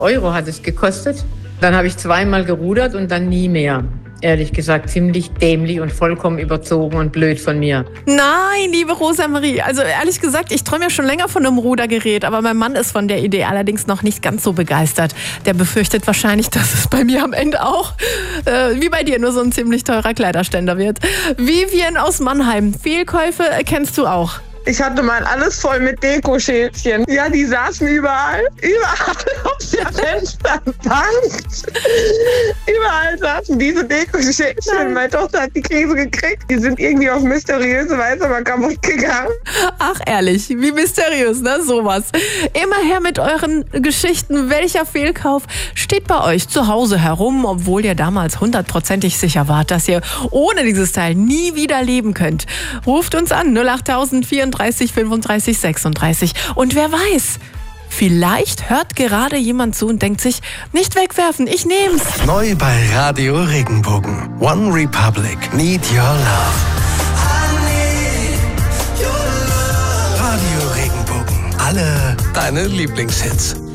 Euro hat es gekostet. Dann habe ich zweimal gerudert und dann nie mehr. Ehrlich gesagt, ziemlich dämlich und vollkommen überzogen und blöd von mir. Nein, liebe Rosamarie, also ehrlich gesagt, ich träume ja schon länger von einem Rudergerät, aber mein Mann ist von der Idee allerdings noch nicht ganz so begeistert. Der befürchtet wahrscheinlich, dass es bei mir am Ende auch, wie bei dir, nur so ein ziemlich teurer Kleiderständer wird. Vivian aus Mannheim, Fehlkäufe kennst du auch. Ich hatte mal alles voll mit Dekoschälchen. Ja, die saßen überall auf der Fensterbank. Überall saßen diese Dekoschälchen. Meine Tochter hat die Krise gekriegt. Die sind irgendwie auf mysteriöse Weise aber kaputt gegangen. Ach ehrlich, wie mysteriös, ne? Sowas. Immer her mit euren Geschichten. Welcher Fehlkauf steht bei euch zu Hause herum, obwohl ihr damals 100%ig sicher wart, dass ihr ohne dieses Teil nie wieder leben könnt? Ruft uns an 08000 34 35 36. Und wer weiß, vielleicht hört gerade jemand zu und denkt sich, nicht wegwerfen, ich nehm's. Neu bei Radio Regenbogen. One Republic, Need Your Love. Radio Regenbogen. Alle deine Lieblingshits.